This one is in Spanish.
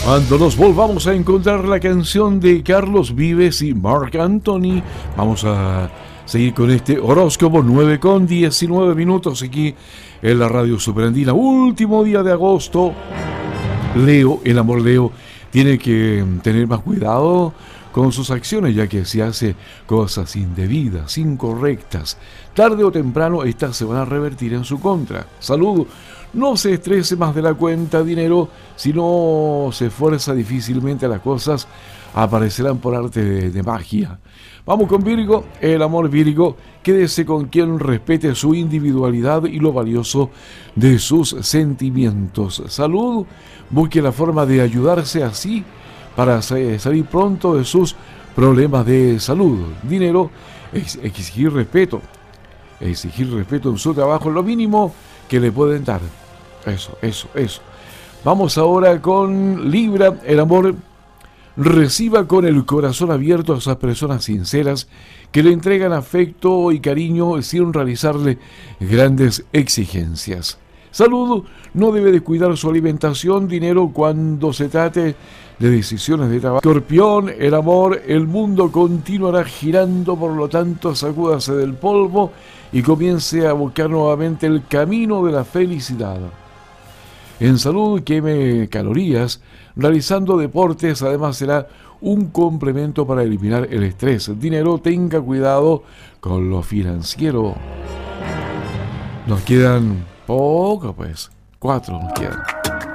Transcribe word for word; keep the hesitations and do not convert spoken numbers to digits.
Cuando nos volvamos a encontrar la canción de Carlos Vives y Marc Anthony, vamos a seguir con este horóscopo nueve con diecinueve minutos aquí en la Radio Superandina. Último día de agosto. Leo, el amor Leo, tiene que tener más cuidado con sus acciones, ya que si hace cosas indebidas, incorrectas, tarde o temprano estas se van a revertir en su contra. Salud, no se estrese más de la cuenta. Dinero, si no se esfuerza difícilmente las cosas aparecerán por arte de, de magia. Vamos con Virgo, el amor Virgo, quédese con quien respete su individualidad y lo valioso de sus sentimientos. Salud, busque la forma de ayudarse así para salir pronto de sus problemas de salud. Dinero, exigir respeto, exigir respeto en su trabajo es lo mínimo que le pueden dar. Eso, eso, eso. Vamos ahora con Libra, el amor. Reciba con el corazón abierto a esas personas sinceras que le entregan afecto y cariño sin realizarle grandes exigencias. Salud, no debe descuidar su alimentación. Dinero, cuando se trate de decisiones de trabajo. Escorpión, el amor, el mundo continuará girando, por lo tanto sacúdase del polvo y comience a buscar nuevamente el camino de la felicidad. En salud, queme calorías, realizando deportes, además será un complemento para eliminar el estrés. Dinero, tenga cuidado con lo financiero. Nos quedan poco, pues, cuatro nos quedan.